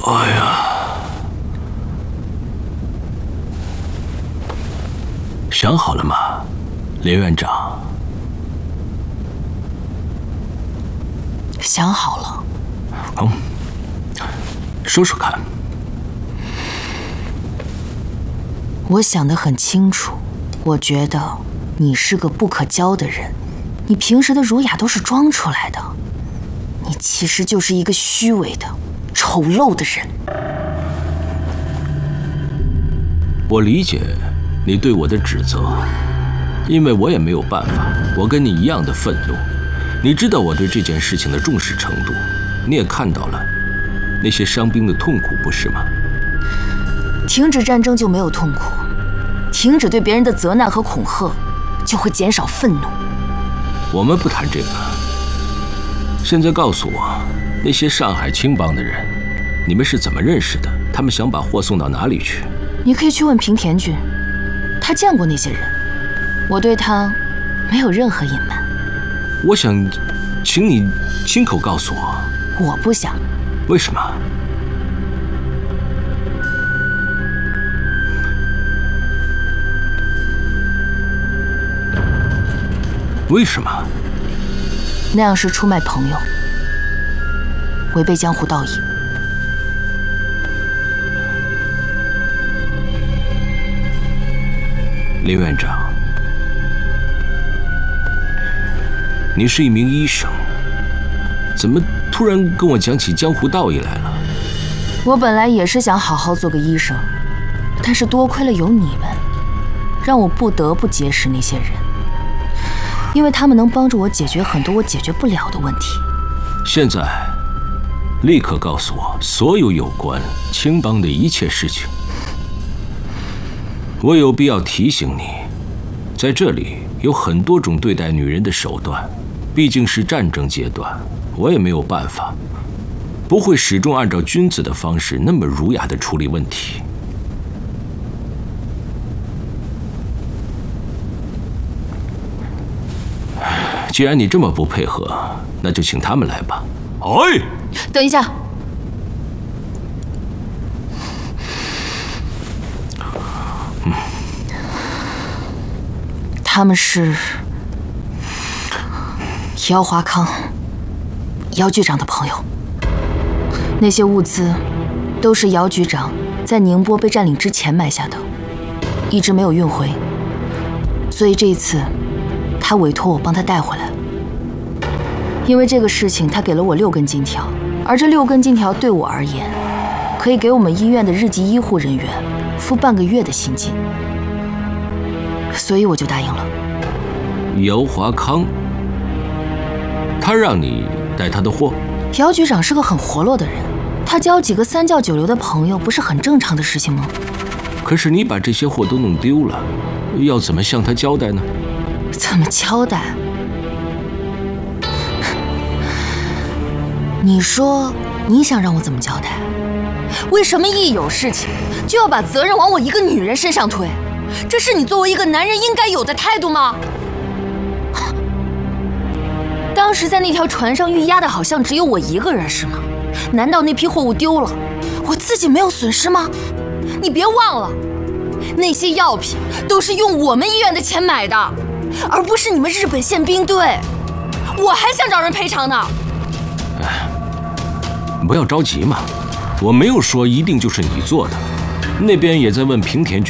哎呀，想好了吗，林院长？ 想好了。 说说看。 我想得很清楚，我觉得你是个不可交的人，你平时的儒雅都是装出来的，你其实就是一个虚伪的、丑陋的人。 我理解你对我的指责，因为我也没有办法，我跟你一样的愤怒。你知道我对这件事情的重视程度，你也看到了那些伤兵的痛苦，不是吗？ 停止战争就没有痛苦，停止对别人的责难和恐吓，就会减少愤怒。 我们不谈这个。现在告诉我，那些上海青帮的人，你们是怎么认识的？他们想把货送到哪里去？ 你可以去问平田君，他见过那些人，我对他没有任何隐瞒。 我想请你亲口告诉我。 我不想。 为什么？为什么？ 那样是出卖朋友，违背江湖道义。 林院长，你是一名医生，怎么突然跟我讲起江湖道义来了？ 我本来也是想好好做个医生，但是多亏了有你们，让我不得不结识那些人。因为他们能帮助我解决很多我解决不了的问题。 现在，立刻告诉我所有有关青帮的一切事情。我有必要提醒你，在这里有很多种对待女人的手段，毕竟是战争阶段，我也没有办法，不会始终按照君子的方式那么儒雅地处理问题。既然你这么不配合，那就请他们来吧。哎， 等一下，他们是姚华康，姚局长的朋友。那些物资都是姚局长在宁波被占领之前买下的，一直没有运回，所以这一次他委托我帮他带回来。因为这个事情，他给了我6根金条，而这6根金条对我而言，可以给我们医院的日籍医护人员付半个月的薪金，所以我就答应了。 姚华康，他让你带他的货？ 姚局长是个很活络的人，他交几个3教9流的朋友，不是很正常的事情吗？ 可是你把这些货都弄丢了，要怎么向他交代呢？ 怎么交代？你说你想让我怎么交代？为什么一有事情就要把责任往我一个女人身上推？这是你作为一个男人应该有的态度吗？当时在那条船上运押的好像只有我一个人是吗？难道那批货物丢了，我自己没有损失吗？你别忘了，那些药品都是用我们医院的钱买的，而不是你们日本宪兵队。我还想找人赔偿呢。 不要着急嘛，我没有说一定就是你做的，那边也在问平田君。